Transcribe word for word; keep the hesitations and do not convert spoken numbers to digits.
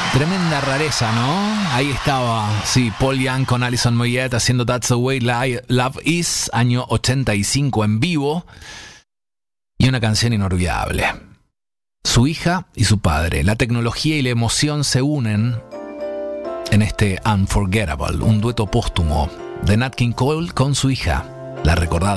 Tremenda rareza, ¿no? Ahí estaba, sí, Paul Young con Alison Moyet haciendo That's the Way Love Is, año ochenta y cinco en vivo. Y una canción inolvidable. Su hija y su padre, la tecnología y la emoción se unen en este Unforgettable, un dueto póstumo de Nat King Cole con su hija, la recordada